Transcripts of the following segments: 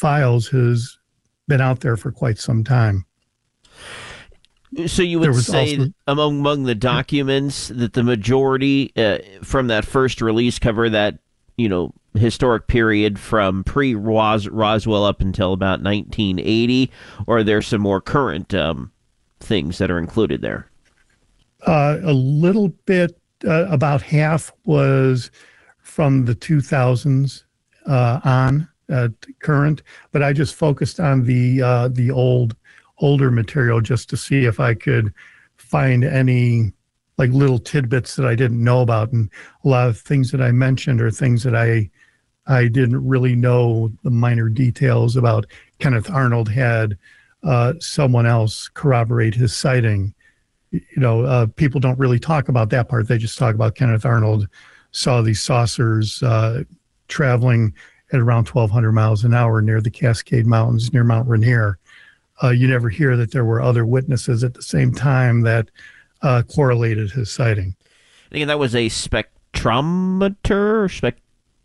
files has been out there for quite some time. So you would say also, among the documents that the majority from that first release cover that, historic period from pre-Roswell up until about 1980, or are there some more current things that are included there? A little bit, about half was from the 2000s on current, but I just focused on the older material just to see if I could find any like little tidbits that I didn't know about. And a lot of things that I mentioned are things that I didn't really know the minor details about. Kenneth Arnold had someone else corroborate his sighting. People don't really talk about that part. They just talk about Kenneth Arnold saw these saucers traveling at around 1,200 miles an hour near the Cascade Mountains, near Mount Rainier. You never hear that there were other witnesses at the same time that correlated his sighting. I think that was a spectrometer.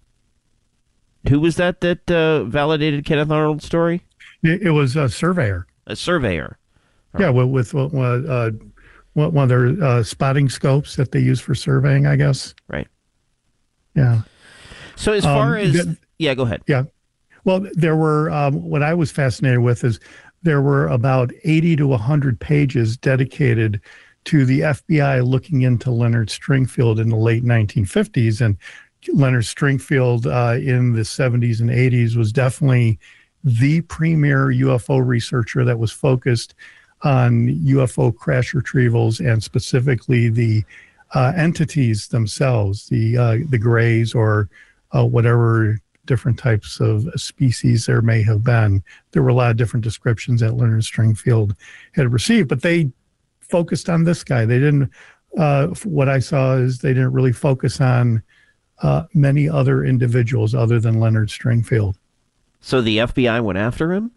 Who was that validated Kenneth Arnold's story? It was a surveyor. A surveyor. Right. Yeah, with one of their spotting scopes that they use for surveying, I guess. Right. Yeah. So as far as... yeah, go ahead. Yeah. Well, there were... what I was fascinated with is there were about 80 to 100 pages dedicated to the FBI looking into Leonard Stringfield in the late 1950s. And Leonard Stringfield in the 70s and 80s was definitely the premier UFO researcher that was focused on UFO crash retrievals and specifically the entities themselves, the grays or whatever different types of species there may have been. There were a lot of different descriptions that Leonard Stringfield had received, but they focused on this guy. They didn't, what I saw is they didn't really focus on many other individuals other than Leonard Stringfield. So the FBI went after him?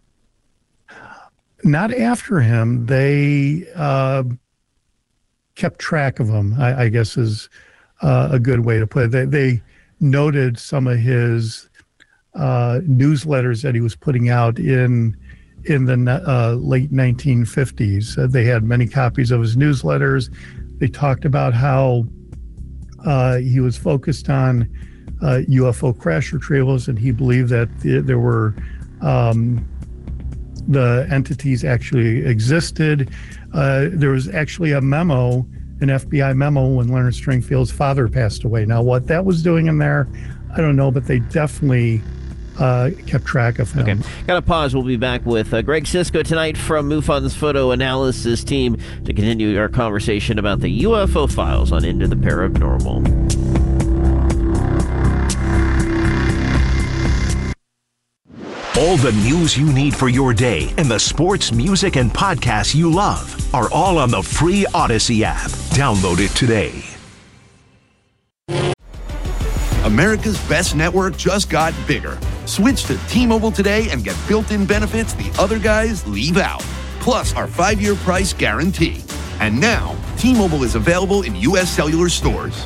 Not after him. They kept track of him, I guess is a good way to put it. They noted some of his newsletters that he was putting out in the late 1950s. They had many copies of his newsletters. They talked about how he was focused on UFO crash retrievals, and he believed that there were the entities actually existed. There was actually a memo, an FBI memo, when Leonard Stringfield's father passed away. Now, what that was doing in there, I don't know, but they definitely kept track of him. Okay, got to pause. We'll be back with Greg Sisko tonight from MUFON's photo analysis team to continue our conversation about the UFO files on Into the Paranormal. All the news you need for your day and the sports, music, and podcasts you love are all on the free Odyssey app. Download it today. America's best network just got bigger. Switch to T-Mobile today and get built-in benefits the other guys leave out. Plus our 5-year price guarantee. And now, T-Mobile is available in U.S. cellular stores.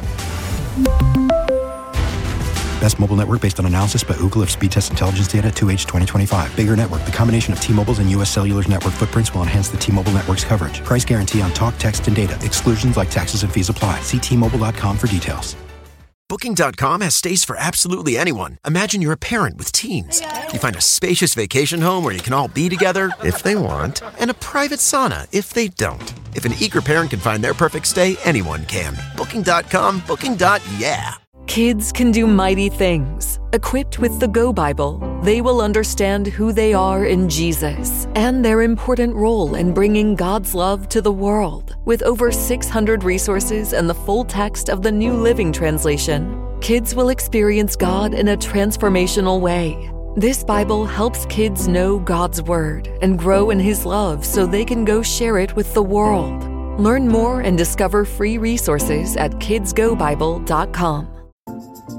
Best mobile network based on analysis by Ookla of speed test intelligence data 2H 2025. Bigger network. The combination of T-Mobile's and U.S. Cellular's network footprints will enhance the T-Mobile network's coverage. Price guarantee on talk, text, and data. Exclusions like taxes and fees apply. See T-Mobile.com for details. Booking.com has stays for absolutely anyone. Imagine you're a parent with teens. You find a spacious vacation home where you can all be together, if they want, and a private sauna if they don't. If an eager parent can find their perfect stay, anyone can. Booking.com, booking.yeah. Kids can do mighty things. Equipped with the Go Bible, they will understand who they are in Jesus and their important role in bringing God's love to the world. With over 600 resources and the full text of the New Living Translation, kids will experience God in a transformational way. This Bible helps kids know God's Word and grow in His love so they can go share it with the world. Learn more and discover free resources at kidsgobible.com.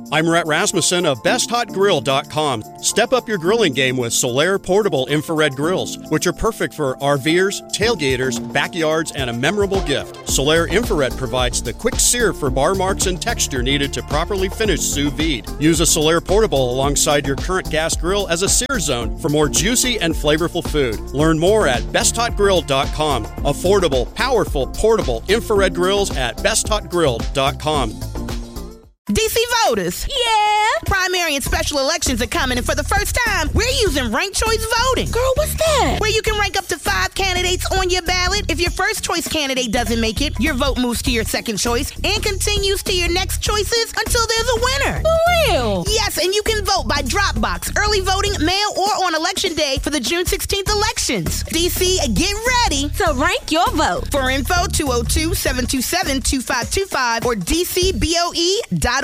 I'm Rhett Rasmussen of BestHotGrill.com. Step up your grilling game with Solaire portable infrared grills, which are perfect for RVers, tailgaters, backyards, and a memorable gift. Solaire Infrared provides the quick sear for bar marks and texture needed to properly finish sous vide. Use a Solaire portable alongside your current gas grill as a sear zone for more juicy and flavorful food. Learn more at BestHotGrill.com. Affordable, powerful, portable infrared grills at BestHotGrill.com. DC voters. Yeah. Primary and special elections are coming, and for the first time, we're using ranked choice voting. Girl, what's that? Where you can rank up to 5 candidates on your ballot. If your first choice candidate doesn't make it, your vote moves to your second choice and continues to your next choices until there's a winner. For real? Yes, and you can vote by drop box, early voting, mail, or on election day for the June 16th elections. DC, get ready to rank your vote. For info, 202-727-2525 or DCBOE.org.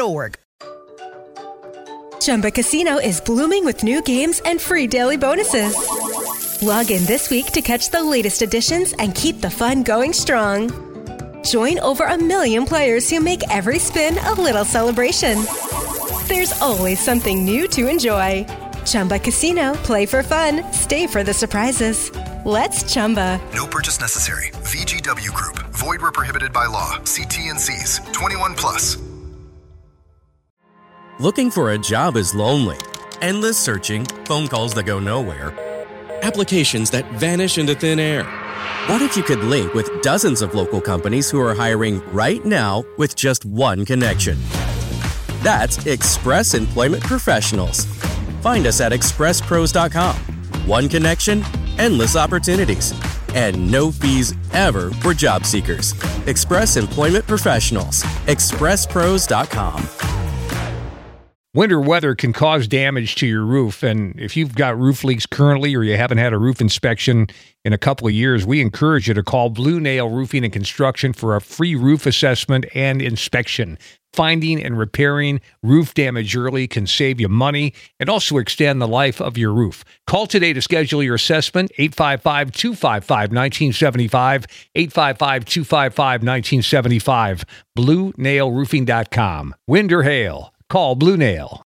Chumba Casino is blooming with new games and free daily bonuses. Log in this week to catch the latest additions and keep the fun going strong. Join over 1 million players who make every spin a little celebration. There's always something new to enjoy. Chumba Casino. Play for fun. Stay for the surprises. Let's Chumba. No purchase necessary. VGW Group. Void where prohibited by law. See T&Cs. 21 plus. Looking for a job is lonely. Endless searching, phone calls that go nowhere, applications that vanish into thin air. What if you could link with dozens of local companies who are hiring right now with just one connection? That's Express Employment Professionals. Find us at expresspros.com. One connection, endless opportunities, and no fees ever for job seekers. Express Employment Professionals. expresspros.com. Winter weather can cause damage to your roof, and if you've got roof leaks currently or you haven't had a roof inspection in a couple of years, we encourage you to call Blue Nail Roofing and Construction for a free roof assessment and inspection. Finding and repairing roof damage early can save you money and also extend the life of your roof. Call today to schedule your assessment, 855-255-1975, 855-255-1975, BlueNailRoofing.com. Wind or hail, call Blue Nail.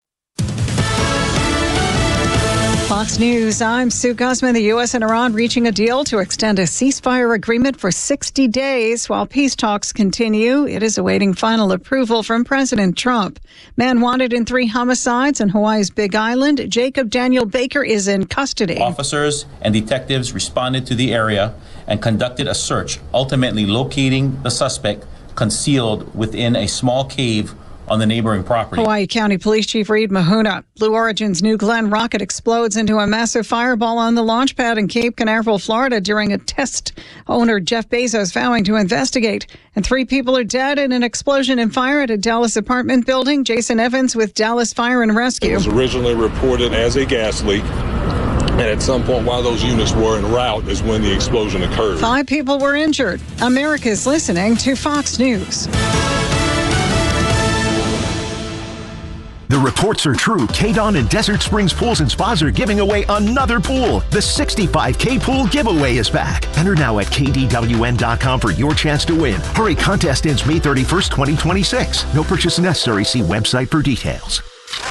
Fox News, I'm Sue Guzman. The U.S. and Iran reaching a deal to extend a ceasefire agreement for 60 days while peace talks continue. It is awaiting final approval from President Trump. Man wanted in 3 homicides in Hawaii's Big Island. Jacob Daniel Baker is in custody. Officers and detectives responded to the area and conducted a search, ultimately locating the suspect concealed within a small cave on the neighboring property. Hawaii County Police Chief Reed Mahuna. Blue Origin's New Glenn rocket explodes into a massive fireball on the launch pad in Cape Canaveral, Florida during a test. Owner Jeff Bezos vowing to investigate. And 3 people are dead in an explosion and fire at a Dallas apartment building. Jason Evans with Dallas Fire and Rescue. It was originally reported as a gas leak. And at some point while those units were en route is when the explosion occurred. 5 people were injured. America's listening to Fox News. The reports are true. KDON and Desert Springs Pools and Spas are giving away another pool. The 65K Pool Giveaway is back. Enter now at KDWN.com for your chance to win. Hurry, contest ends May 31st, 2026. No purchase necessary. See website for details.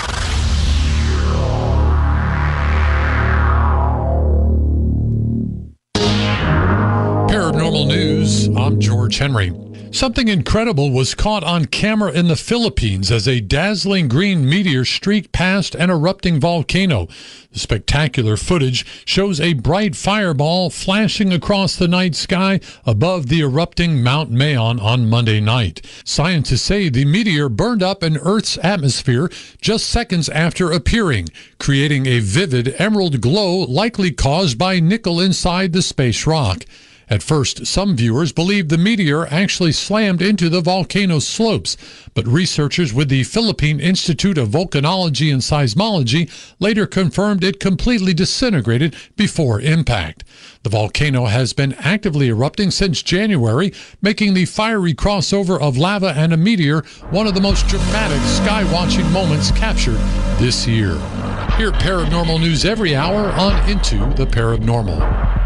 Paranormal News, I'm George Henry. Something incredible was caught on camera in the Philippines as a dazzling green meteor streaked past an erupting volcano. The spectacular footage shows a bright fireball flashing across the night sky above the erupting Mount Mayon on Monday night. Scientists say the meteor burned up in Earth's atmosphere just seconds after appearing, creating a vivid emerald glow likely caused by nickel inside the space rock. At first, some viewers believed the meteor actually slammed into the volcano's slopes, but researchers with the Philippine Institute of Volcanology and Seismology later confirmed it completely disintegrated before impact. The volcano has been actively erupting since January, making the fiery crossover of lava and a meteor one of the most dramatic sky-watching moments captured this year. Hear paranormal news every hour on Into the Paranormal.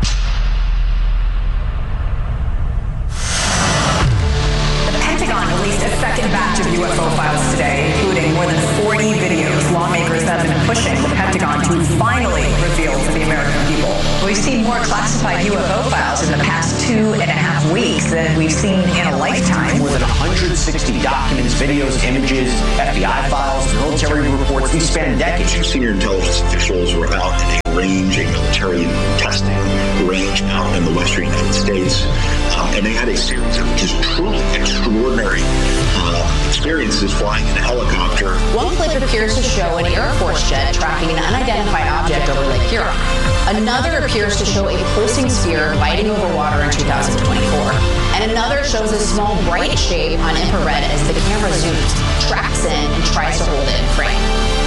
Released a second batch of UFO files today, including more than 40 we've seen more classified UFO files in the past 2.5 weeks than we've seen in a lifetime. More than 160 documents, videos, images, FBI files, military reports. We span decades. Two senior intelligence officials were out in a range, a military testing range out in the western United States, and they had a series of just truly extraordinary experiences flying in a helicopter. One clip appears to show an Air Force jet tracking an unidentified object over Lake Huron. Another appears to show a pulsing sphere gliding over water in 2024. And another shows a small bright shape on infrared as the camera zooms, tracks in, and tries to hold it in frame.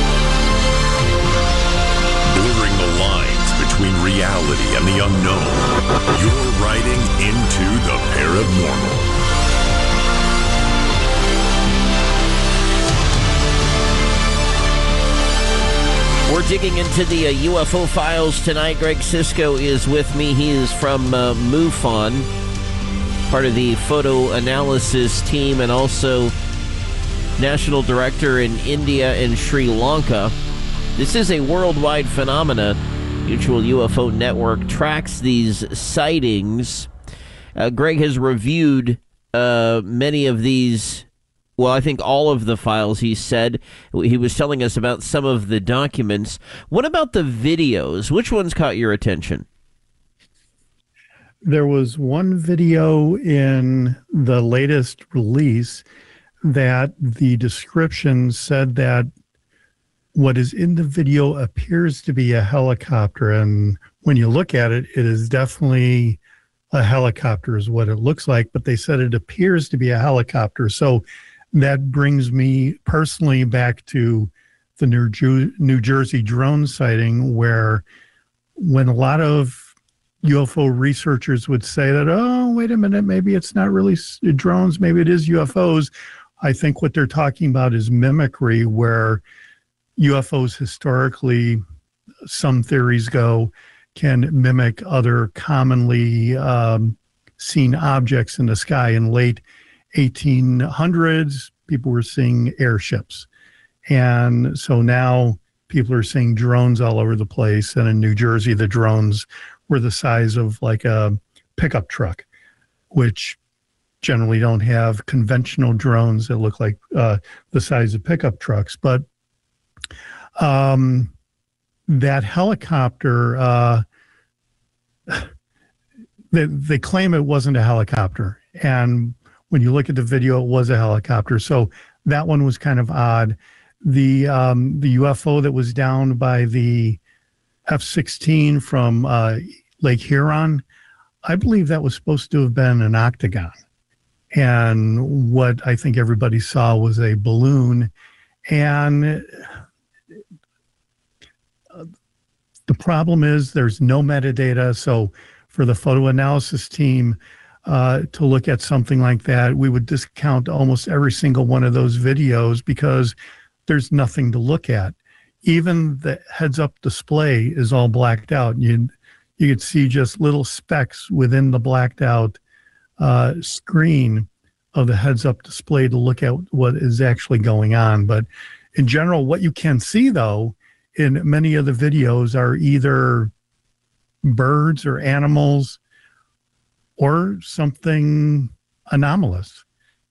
Blurring the lines between reality and the unknown, you're riding into the paranormal. We're digging into the UFO files tonight. Greg Cisco is with me. He is from MUFON, part of the photo analysis team, and also national director in India and Sri Lanka. This is a worldwide phenomena. Mutual UFO Network tracks these sightings. Greg has reviewed many of these. Well, I think all of the files, he said. He was telling us about some of the documents. What about the videos? Which ones caught your attention? There was one video in the latest release that the description said that what is in the video appears to be a helicopter. And when you look at it, it is definitely a helicopter is what it looks like. But they said it appears to be a helicopter. So that brings me personally back to the New Jersey drone sighting, where when a lot of UFO researchers would say that, oh, wait a minute, maybe it's not really drones, maybe it is UFOs. I think what they're talking about is mimicry, where UFOs historically, some theories go, can mimic other commonly seen objects in the sky. In late 1800s, people were seeing airships. And so now people are seeing drones all over the place. And in New Jersey, the drones were the size of like a pickup truck, which generally don't have conventional drones that look like the size of pickup trucks. But that helicopter, they claim it wasn't a helicopter. And when you look at the video, it was a helicopter. So that one was kind of odd. The UFO that was down by the F-16 from Lake Huron, I believe that was supposed to have been an octagon. And what I think everybody saw was a balloon. And the problem is there's no metadata. So for the photo analysis team to look at something like that, we would discount almost every single one of those videos because there's nothing to look at. Even the heads-up display is all blacked out. You could see just little specks within the blacked out screen of the heads-up display to look at what is actually going on. But in general, what you can see, though, in many of the videos are either birds or animals or something anomalous.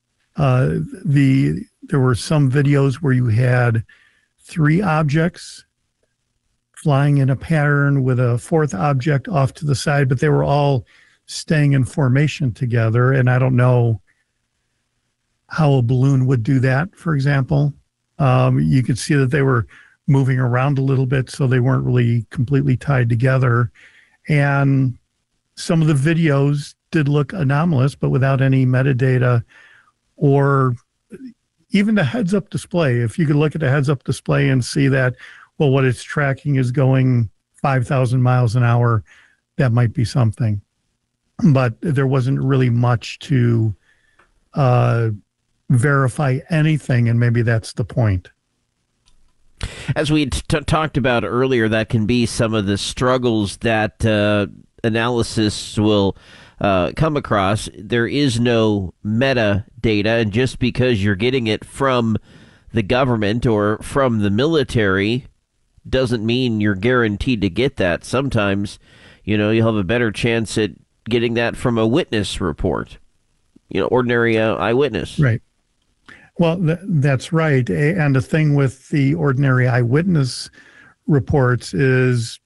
There were some videos where you had 3 objects flying in a pattern with a 4th object off to the side, but they were all staying in formation together. And I don't know how a balloon would do that, for example. You could see that they were moving around a little bit, so they weren't really completely tied together. And some of the videos did look anomalous, but without any metadata or even the heads-up display. If you could look at the heads-up display and see that, well, what it's tracking is going 5,000 miles an hour, that might be something. But there wasn't really much to verify anything, and maybe that's the point. As we talked about earlier, that can be some of the struggles that analysis will come across. There is no metadata, and just because you're getting it from the government or from the military doesn't mean you're guaranteed to get that. Sometimes you'll have a better chance at getting that from a witness report, ordinary eyewitness. Right. Well, that's right. And the thing with the ordinary eyewitness reports is